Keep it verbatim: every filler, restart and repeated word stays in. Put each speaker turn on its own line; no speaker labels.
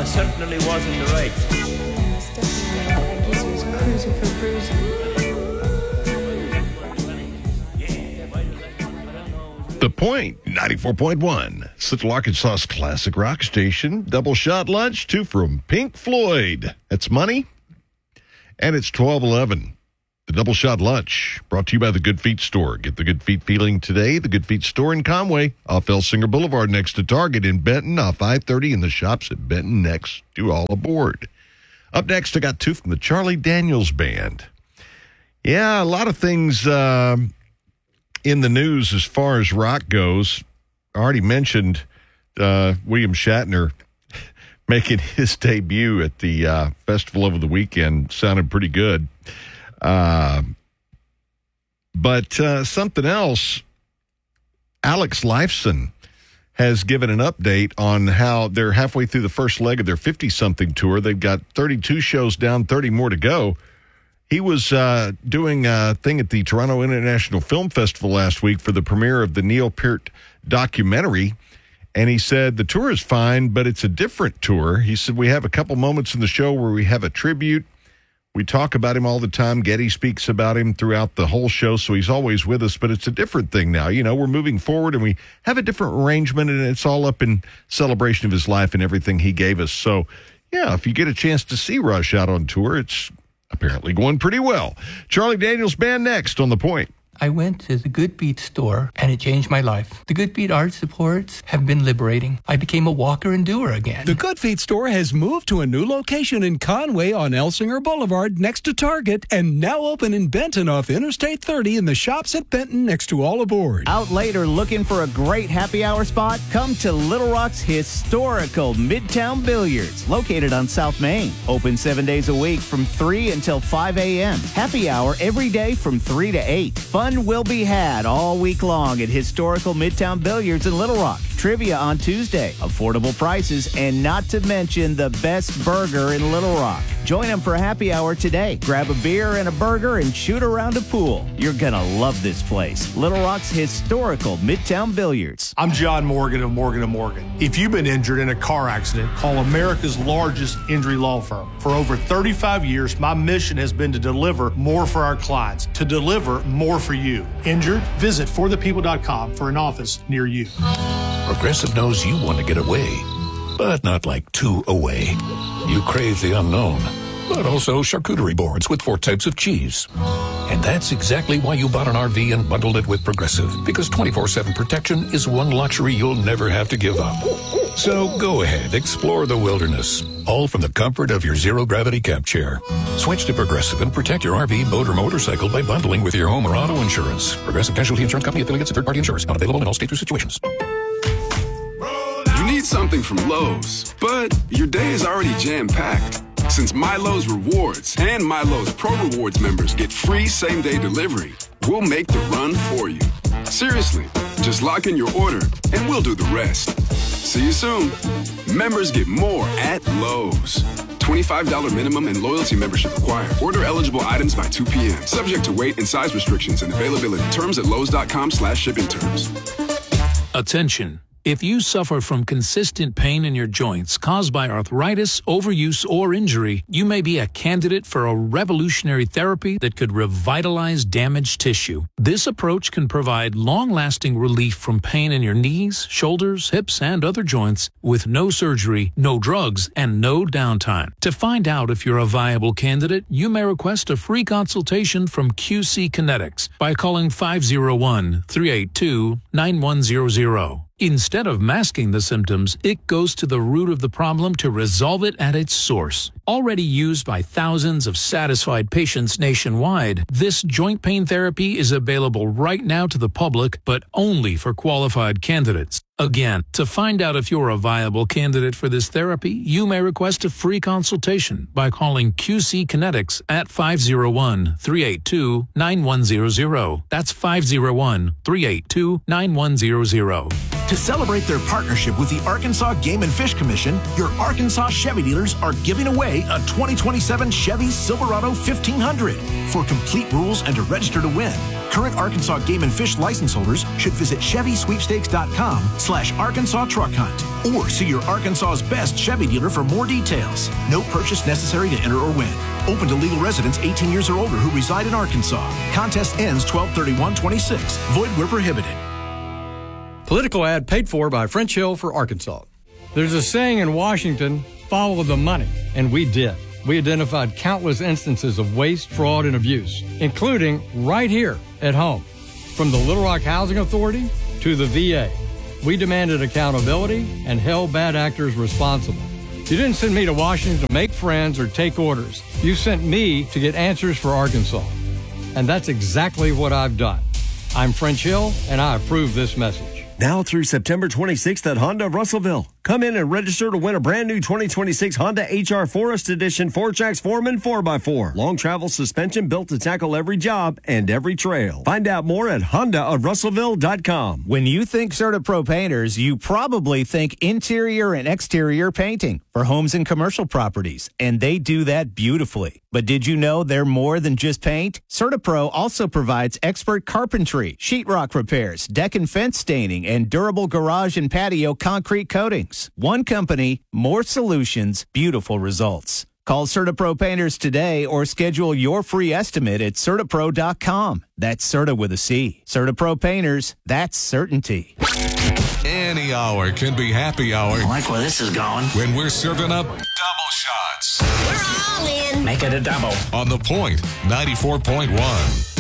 I certainly was in the right.
Yeah, it's definitely not. I guess it was cruising for cruising.
The Point, ninety-four point one, Central Arkansas's classic rock station. Double shot lunch, two from Pink Floyd. That's money. And it's twelve eleven. The Double Shot Lunch, brought to you by the Good Feet Store. Get the Good Feet feeling today. The Good Feet Store in Conway, off Elsinger Boulevard, next to Target in Benton, off I thirty, and the shops at Benton next to All Aboard. Up next, I got two from the Charlie Daniels Band. Yeah, a lot of things uh, in the news as far as rock goes. I already mentioned uh, William Shatner making his debut at the uh, festival over the weekend. Sounded pretty good. Uh, but uh, something else, Alex Lifeson has given an update on how they're halfway through the first leg of their fifty-something tour. They've got thirty-two shows down, thirty more to go. He was uh, doing a thing at the Toronto International Film Festival last week for the premiere of the Neil Peart documentary, and he said the tour is fine, but it's a different tour. He said we have a couple moments in the show where we have a tribute. We talk about him all the time. Getty speaks about him throughout the whole show, so he's always with us, but it's a different thing now. You know, we're moving forward, and we have a different arrangement, and it's all up in celebration of his life and everything he gave us. So, yeah, if you get a chance to see Rush out on tour, it's apparently going pretty well. Charlie Daniels Band next on The Point.
I went to the Good Feet store, and it changed my life. The Good Feet art supports have been liberating. I became a walker and doer again.
The Good Feet store has moved to a new location in Conway on Elsinger Boulevard next to Target, and now open in Benton off Interstate thirty in the shops at Benton next to All Aboard.
Out later looking for a great happy hour spot? Come to Little Rock's historical Midtown Billiards, located on South Main. Open seven days a week from three until five a.m. Happy hour every day from three to eight. Fun will be had all week long at historical Midtown Billiards in Little Rock. Trivia on Tuesday, affordable prices, and not to mention the best burger in Little Rock. Join them for a happy hour today. Grab a beer and a burger and shoot around a pool. You're gonna love this place. Little Rock's historical Midtown Billiards.
I'm John Morgan of Morgan and Morgan. If you've been injured in a car accident, call America's largest injury law firm. For over thirty-five years, my mission has been to deliver more for our clients, to deliver more for you. Injured? Visit for the people dot com for an office near you.
Progressive knows you want to get away, but not like too away. You crave the unknown, but also charcuterie boards with four types of cheese. And that's exactly why you bought an R V and bundled it with Progressive, because twenty-four seven protection is one luxury you'll never have to give up. So go ahead, explore the wilderness, all from the comfort of your zero-gravity camp chair. Switch to Progressive and protect your R V, boat, or motorcycle by bundling with your home or auto insurance. Progressive Casualty Insurance Company, affiliates, and third-party insurers. Not available in all states or situations.
You need something from Lowe's, but your day is already jam-packed. Since MyLowe's Rewards and MyLowe's Pro Rewards members get free same-day delivery, we'll make the run for you. Seriously, just lock in your order, and we'll do the rest. See you soon. Members get more at Lowe's. twenty-five dollars minimum and loyalty membership required. Order eligible items by two p.m. Subject to weight and size restrictions and availability. Terms at lowes.com slash shipping terms.
Attention. If you suffer from consistent pain in your joints caused by arthritis, overuse, or injury, you may be a candidate for a revolutionary therapy that could revitalize damaged tissue. This approach can provide long-lasting relief from pain in your knees, shoulders, hips, and other joints with no surgery, no drugs, and no downtime. To find out if you're a viable candidate, you may request a free consultation from Q C Kinetics by calling five oh one, three eight two, nine one zero zero. Instead of masking the symptoms, it goes to the root of the problem to resolve it at its source. Already used by thousands of satisfied patients nationwide, this joint pain therapy is available right now to the public, but only for qualified candidates. Again, to find out if you're a viable candidate for this therapy, you may request a free consultation by calling Q C Kinetics at five oh one, three eight two, nine one zero zero. That's five oh one, three eight two, nine one zero zero.
To celebrate their partnership with the Arkansas Game and Fish Commission, your Arkansas Chevy dealers are giving away a twenty twenty-seven Chevy Silverado fifteen hundred. For complete rules and to register to win, current Arkansas Game and Fish license holders should visit Chevy Sweepstakes dot com slash slash Arkansas Truck Hunt. Or see your Arkansas's best Chevy dealer for more details. No purchase necessary to enter or win. Open to legal residents eighteen years or older who reside in Arkansas. Contest ends twelve thirty-one twenty-six. Void where prohibited.
Political ad paid for by French Hill for Arkansas. There's a saying in Washington, follow the money, and we did. We identified countless instances of waste, fraud, and abuse, including right here at home. From the Little Rock Housing Authority to the V A, we demanded accountability and held bad actors responsible. You didn't send me to Washington to make friends or take orders. You sent me to get answers for Arkansas. And that's exactly what I've done. I'm French Hill, and I approve this message.
Now through September twenty-sixth at Honda Russellville. Come in and register to win a brand new twenty twenty-six Honda H R Forest Edition four-tracks Foreman four by four. Long travel suspension built to tackle every job and every trail. Find out more at honda of russellville dot com.
When you think CertaPro Painters, you probably think interior and exterior painting for homes and commercial properties, and they do that beautifully. But did you know they're more than just paint? CertaPro also provides expert carpentry, sheetrock repairs, deck and fence staining, and durable garage and patio concrete coatings. One company, more solutions, beautiful results. Call CertaPro Painters today or schedule your free estimate at certapro dot com. That's Certa with a C. CertaPro Painters, that's certainty.
Any hour can be happy hour.
I like where this is going.
When we're serving up double shots.
We're all in. Make it a double.
On The Point, ninety-four point one.